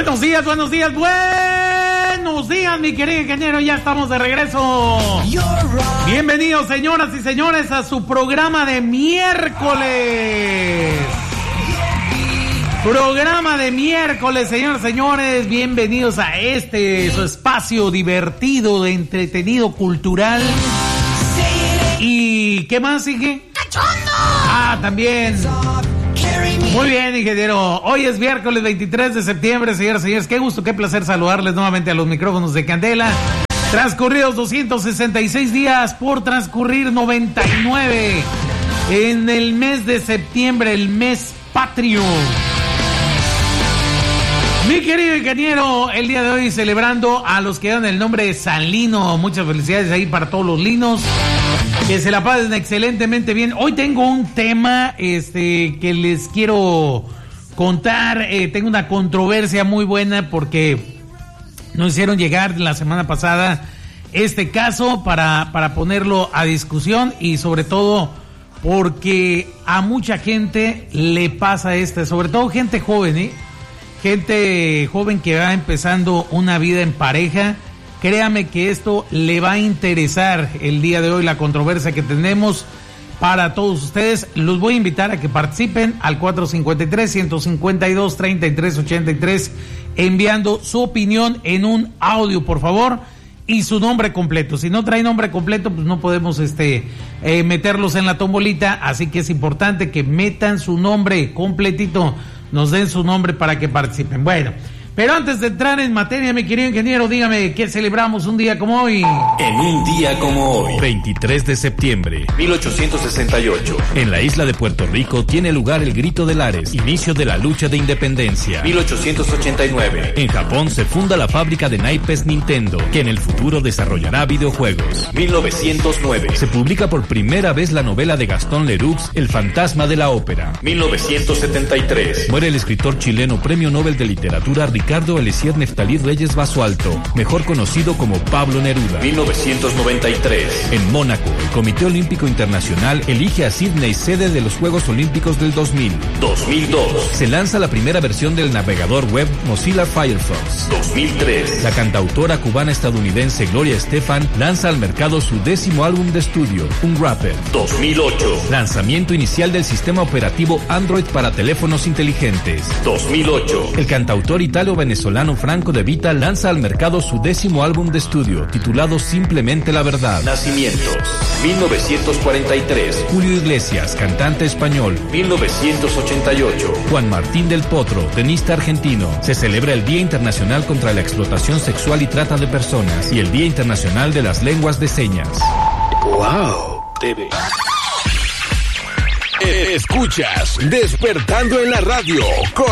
Buenos días, mi querido ingeniero, ya estamos de regreso. Bienvenidos, señoras y señores, a su programa de miércoles. Programa de miércoles, señoras y señores, bienvenidos a su espacio divertido, entretenido, cultural. ¿Y qué más, Inge? ¡Cachondo! Ah, también. Muy bien, ingeniero. Hoy es miércoles 23 de septiembre, señoras y señores. Qué gusto, qué placer saludarles nuevamente a los micrófonos de Candela. Transcurridos 266 días por transcurrir 99 en el mes de septiembre, el mes patrio. Mi querido ingeniero, el día de hoy celebrando a los que dan el nombre de San Lino. Muchas felicidades ahí para todos los linos. Que se la pasen excelentemente bien. Hoy tengo un tema que les quiero contar. Tengo una controversia muy buena porque nos hicieron llegar la semana pasada este caso para ponerlo a discusión, y sobre todo porque a mucha gente le pasa sobre todo gente joven, gente joven que va empezando una vida en pareja. Créame que esto le va a interesar el día de hoy, la controversia que tenemos para todos ustedes. Los voy a invitar a que participen al 453-152-3383, enviando su opinión en un audio, por favor, y su nombre completo. Si no trae nombre completo, pues no podemos meterlos en la tombolita, así que es importante que metan su nombre completito, nos den su nombre para que participen. Bueno, pero antes de entrar en materia, mi querido ingeniero, dígame, ¿qué celebramos un día como hoy? En un día como hoy, 23 de septiembre, 1868. En la isla de Puerto Rico tiene lugar el Grito de Lares, inicio de la lucha de independencia. 1889. En Japón se funda la fábrica de naipes Nintendo, que en el futuro desarrollará videojuegos. 1909. Se publica por primera vez la novela de Gastón Leroux, El fantasma de la ópera. 1973. Muere el escritor chileno Premio Nobel de Literatura Ricardo Eliezer Neftalí Reyes Basualto, mejor conocido como Pablo Neruda. 1993. En Mónaco, el Comité Olímpico Internacional elige a Sydney sede de los Juegos Olímpicos del 2000. 2002. Se lanza la primera versión del navegador web Mozilla Firefox. 2003. La cantautora cubana-estadounidense Gloria Estefan lanza al mercado su 10º álbum de estudio, Unwrapped. 2008. Lanzamiento inicial del sistema operativo Android para teléfonos inteligentes. 2008. El cantautor italo-venezolano Franco De Vita lanza al mercado su 10º álbum de estudio, titulado Simplemente la Verdad. Nacimientos: 1943. Julio Iglesias, cantante español. 1988. Juan Martín del Potro, tenista argentino. Se celebra el Día Internacional contra la Explotación Sexual y Trata de Personas y el Día Internacional de las Lenguas de Señas. Wow, TV. Escuchas Despertando en la Radio con